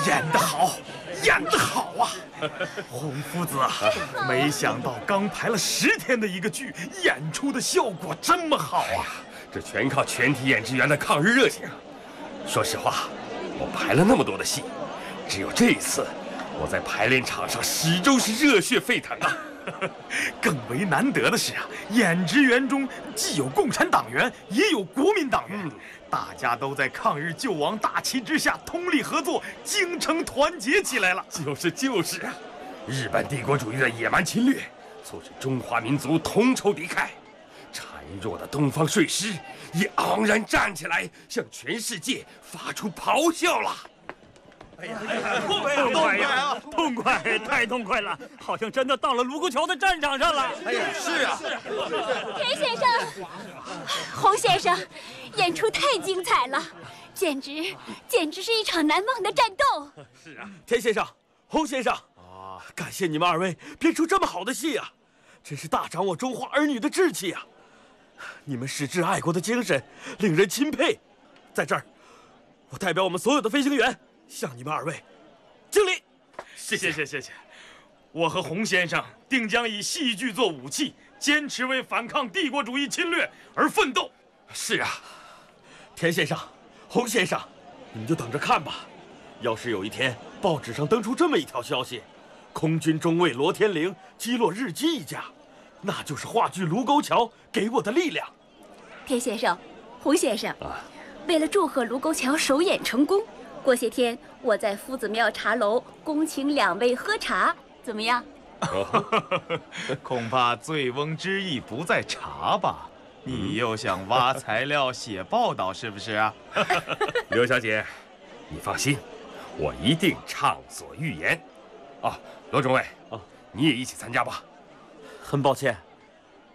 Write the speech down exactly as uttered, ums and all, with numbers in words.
演得好，演得好啊！洪夫子啊，没想到刚排了十天的一个剧，演出的效果这么好啊！ 这全靠全体演职员的抗日热情。说实话，我排了那么多的戏，只有这一次，我在排练场上始终是热血沸腾啊！ 更为难得的是啊，演职员中既有共产党员，也有国民党员，嗯、大家都在抗日救亡大旗之下通力合作，精诚团结起来了。 就是就是啊，日本帝国主义的野蛮侵略，促使中华民族同仇敌忾。孱弱的东方睡狮也昂然站起来，向全世界发出咆哮了。 哎呀，痛快痛快呀！痛快，太痛快了，好像真的到了卢沟桥的战场上了。 哎呀，是啊。 田先生，洪先生，演出太精彩了，简直简直是一场难忘的战斗。 是啊，田先生，洪先生啊，感谢你们二位编出这么好的戏啊，真是大长我中华儿女的志气啊！你们矢志爱国的精神令人钦佩。在这儿，我代表我们所有的飞行员，向你们二位敬礼。 谢谢谢谢谢，我和洪先生定将以戏剧做武器，坚持为反抗帝国主义侵略而奋斗。 是啊，田先生、洪先生，你们就等着看吧。要是有一天报纸上登出这么一条消息，空军中尉罗天龄击落日机一家，那就是话剧《卢沟桥》给我的力量。 田先生、洪先生，啊、为了祝贺卢沟桥首演成功，过些天我在夫子庙茶楼恭请两位喝茶，怎么样？ 恐怕醉翁之意不在茶吧？你又想挖材料写报道是不是啊？ 刘小姐，你放心，我一定畅所欲言。啊，罗中尉，啊，你也一起参加吧。 很抱歉，